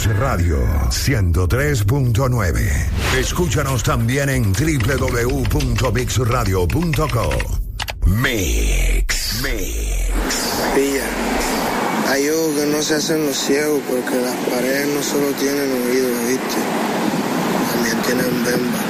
Radio 103.9. Escúchanos también en www.mixradio.co. Mix. Pilla. Hay ojos que no se hacen los ciegos porque las paredes no solo tienen oídos, ¿viste? También tienen bemba.